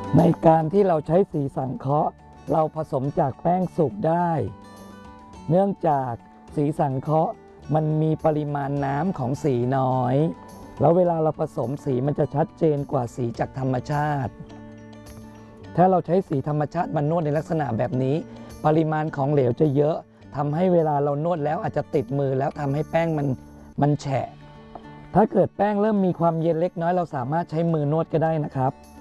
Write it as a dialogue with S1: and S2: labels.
S1: ในการที่เราใช้สีสังเคราะห์เราผสมจากแป้งสุกได้เนื่องจากสีสังเคราะห์มันมีปริมาณน้ำของสีน้อยแล้วเวลาเราผสมสีมันจะชัดเจนกว่าสีจากธรรมชาติถ้าเราใช้สีธรรมชาติมานวดในลักษณะแบบนี้ปริมาณของเหลวจะเยอะทำให้เวลาเรานวดแล้วอาจจะติดมือแล้วทำให้แป้งมันแฉะถ้าเกิดแป้งเริ่มมีความเย็นเล็กน้อยเราสามารถใช้มือนวดก็ได้นะครับ